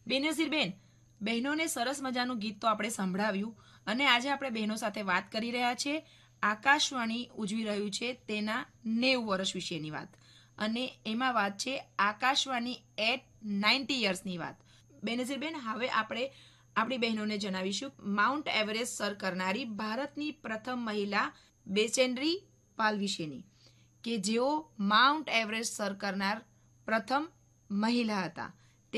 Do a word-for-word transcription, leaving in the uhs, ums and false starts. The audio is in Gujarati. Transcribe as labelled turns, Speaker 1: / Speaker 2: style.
Speaker 1: બેનઝીરબેન, બહેનોને સરસ મજાનું ગીત તો આપણે સંભળાવ્યું અને આજે આપણે બહેનો સાથે વાત કરી રહ્યા છીએ આકાશવાણી ઉજવી રહ્યું છે તેના નેવું વર્ષ વિશેની વાત, અને એમાં વાત છે આકાશવાણી એટ નાઇન્ટી યર્સની વાત. બેનઝીરબેન, હવે આપણે આપણી બહેનોને જણાવીશું માઉન્ટ એવરેસ્ટ સર કરનારી ભારતની પ્રથમ મહિલા બેચેન્દ્રી પાલ વિશેની, કે જેઓ માઉન્ટ એવરેસ્ટ સર કરનાર પ્રથમ મહિલા હતા.